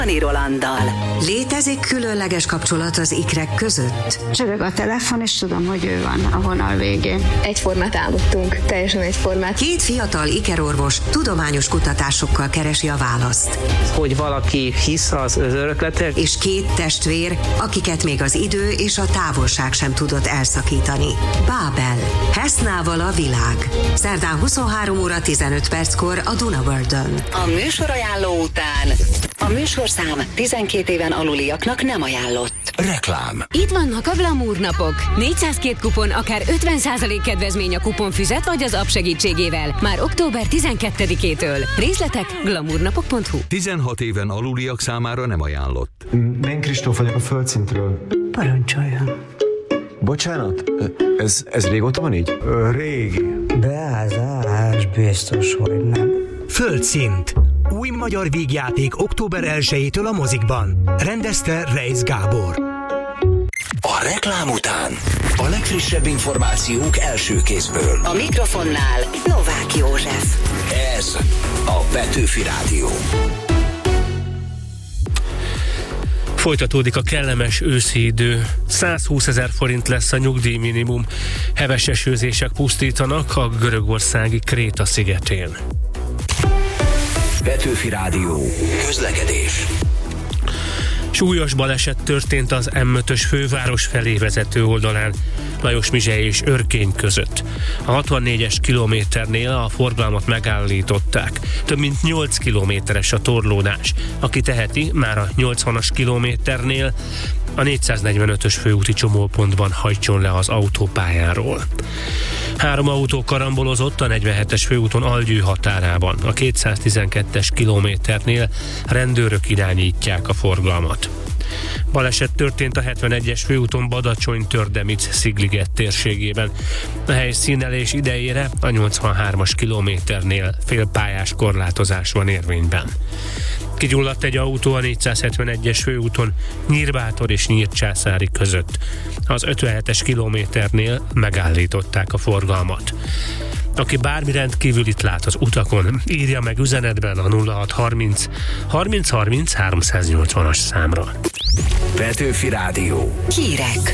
Dani Rolanddal. Létezik különleges kapcsolat az ikrek között? Csörög a telefon, és tudom, hogy ő van a vonal végén. Egyformát álmodtunk, teljesen egyformát. Két fiatal ikerorvos tudományos kutatásokkal keresi a választ. Hogy valaki hisz az örökletek. És két testvér, akiket még az idő és a távolság sem tudott elszakítani. Bábel. Hesznával a világ. Szerdán 23 óra 15 perckor a Duna Worldön. A műsorajánló után a műsorszám 12 éven aluliaknak nem ajánlott. Reklám. Itt vannak a Glamour napok. 402 kupon, akár 50% kedvezmény a kuponfüzet vagy az app segítségével. Már október 12-től. Részletek glamournapok.hu. 16 éven aluliak számára nem ajánlott. Én Kristóf vagyok a Földszintről. Parancsoljon. Bocsánat, ez régóta van így? Régi. Beázás, biztos, hogy nem. Földszint. Új magyar vígjáték október 1-től a mozikban. Rendezte Reisz Gábor. A reklám után a legfrissebb információk első kézből. A mikrofonnál Novák József. Ez a Petőfi Rádió. Folytatódik a kellemes őszi idő. 120 000 forint lesz a nyugdíjminimum. Heves esőzések pusztítanak a görögországi Kréta szigetén. Petőfi Rádió. Közlekedés. Súlyos baleset történt az M5-ös főváros felé vezető oldalán, Lajosmizsely és Örkény között. A 64-es kilométernél a forgalmat megállították. Több mint 8 kilométeres a torlódás. Aki teheti, már a 80-as kilométernél a 445-ös főúti csomópontban hajtson le az autópályáról. 3 autó karambolozott a 47-es főúton Algyő határában. A 212-es kilométernél rendőrök irányítják a forgalmat. Baleset történt a 71-es főúton Badacsony-Tördemic-Szigliget térségében. A helyszínelés idejére a 83-as kilométernél félpályás korlátozás van érvényben. Kigyulladt egy autó a 471-es főúton Nyírbátor és Nyírcsászári között. Az 57-es kilométernél megállították a forgalmat. Aki bármi rendkívülit lát az utakon, írja meg üzenetben a 0630 30 30 380-as számra. Petőfi Rádió. Hírek.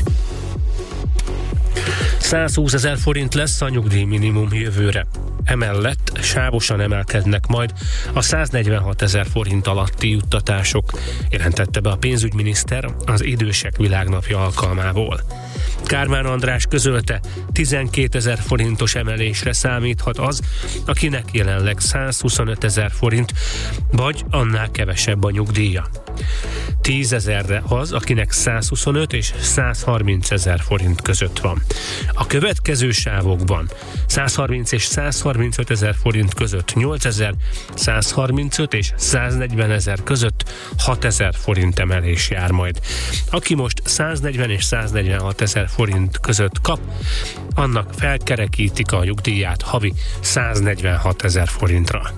120 000 forint lesz a nyugdíjminimum jövőre. Emellett sávosan emelkednek majd a 146 000 forint alatti juttatások, jelentette be a pénzügyminiszter az Idősek Világnapja alkalmából. Kármán András közölte, 12 000 forintos emelésre számíthat az, akinek jelenleg 125 000 forint, vagy annál kevesebb a nyugdíja. 10 000-re az, akinek 125 és 130 000 forint között van. A következő sávokban 130 és 135 000 forint között 8 000, 135 és 140 000 között 6 000 forint emelés jár majd. Aki most 140 és 146 000 forint között kap, annak felkerekítik a nyugdíját havi 146 000 forintra.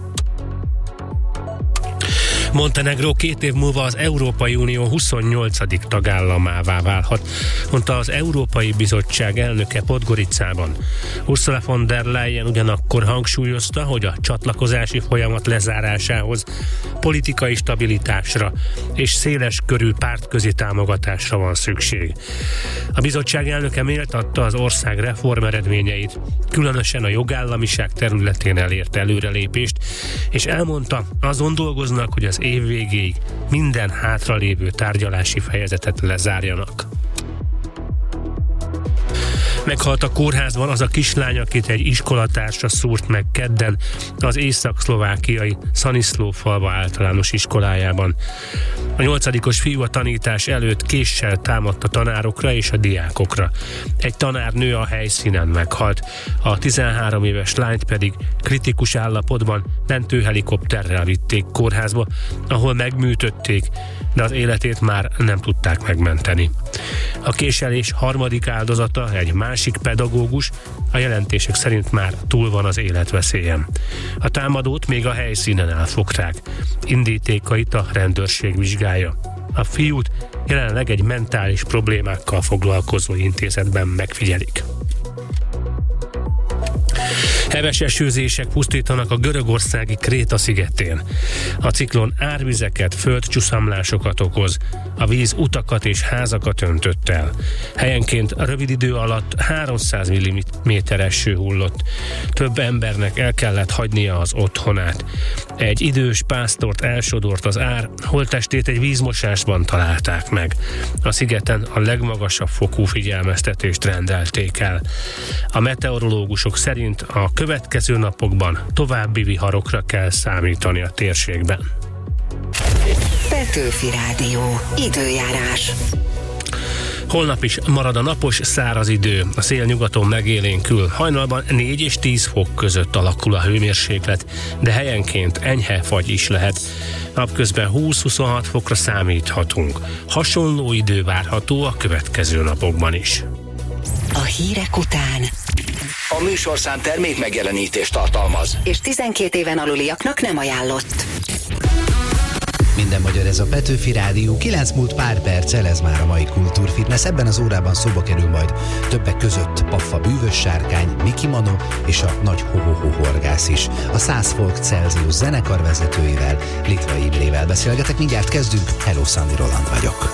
Montenegró 2 év múlva az Európai Unió 28. tagállamává válhat, mondta az Európai Bizottság elnöke Podgoricában. Ursula von der Leyen ugyanakkor hangsúlyozta, hogy a csatlakozási folyamat lezárásához politikai stabilitásra és széles körű pártközi támogatásra van szükség. A bizottság elnöke méltatta az ország reformeredményeit, különösen a jogállamiság területén elért előrelépést, és elmondta, azon dolgoznak, hogy az év végéig minden hátralévő tárgyalási fejezetet lezárjanak. Meghalt a kórházban az a kislány, akit egy iskolatársa szúrt meg kedden az észak-szlovákiai Szaniszló falva általános iskolájában. A 8-os fiú a tanítás előtt késsel támadt a tanárokra és a diákokra. Egy tanárnő a helyszínen meghalt, a 13 éves lányt pedig kritikus állapotban mentőhelikopterrel vitték kórházba, ahol megműtötték, de az életét már nem tudták megmenteni. A késelés harmadik áldozata egy másik pedagógus, a jelentések szerint már túl van az életveszélyen. A támadót még a helyszínen elfogták. Indítékait a rendőrség vizsgálja. A fiút jelenleg egy mentális problémákkal foglalkozó intézetben megfigyelik. Heves esőzések pusztítanak a görögországi Kréta szigetén. A ciklon árvizeket, földcsuszamlásokat okoz. A víz utakat és házakat öntött el. Helyenként rövid idő alatt 300 mm eső hullott. Több embernek el kellett hagynia az otthonát. Egy idős pásztort elsodort az ár, holttestét egy vízmosásban találták meg. A szigeten a legmagasabb fokú figyelmeztetést rendelték el. A meteorológusok szerint a következő napokban további viharokra kell számítani a térségben. Petőfi Rádió. Időjárás. Holnap is marad a napos, száraz idő. A szél nyugaton megélénkül. Hajnalban 4 és 10 fok között alakul a hőmérséklet, de helyenként enyhe fagy is lehet. Napközben 20-26 fokra számíthatunk. Hasonló idő várható a következő napokban is. A hírek után A műsorszám termék megjelenítést tartalmaz, és 12 éven aluliaknak nem ajánlott. Minden magyar, ez a Petőfi Rádió. 9 múlt pár perccel, ez már a mai Kultúrfitness. Ebben az órában szóba kerül majd többek között Paffa bűvös sárkány, Miki Manó és a nagy ho-ho-ho horgász is. A 100 Folk Celsius zenekar vezetőivel, Litvai Imrével beszélgetek. Mindjárt kezdünk. Hello, Szandi Roland vagyok.